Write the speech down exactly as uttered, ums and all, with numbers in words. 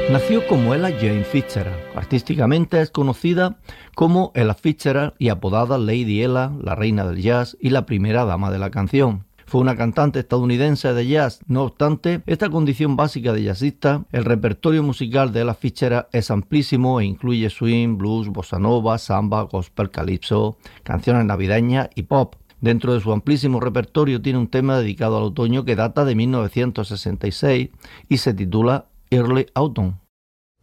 Nació como Ella Jane Fitzgerald. Artísticamente es conocida como Ella Fitzgerald y apodada Lady Ella, la reina del jazz y la primera dama de la canción. Fue una cantante estadounidense de jazz. No obstante, esta condición básica de jazzista, el repertorio musical de Ella Fitzgerald es amplísimo e incluye swing, blues, bossa nova, samba, gospel, calypso, canciones navideñas y pop. Dentro de su amplísimo repertorio tiene un tema dedicado al otoño que data de mil novecientos sesenta y seis y se titula Early Autumn.